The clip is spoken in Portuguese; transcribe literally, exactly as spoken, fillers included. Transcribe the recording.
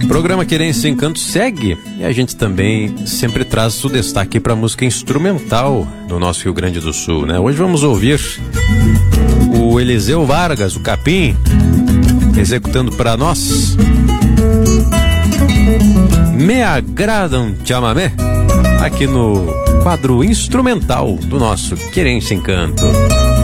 Programa Querência Encanto segue e a gente também sempre traz o destaque para a música instrumental do nosso Rio Grande do Sul, né? Hoje vamos ouvir o Eliseu Vargas, o Capim, executando para nós Me Agradam Chamamé, aqui no quadro instrumental do nosso Querência Encanto.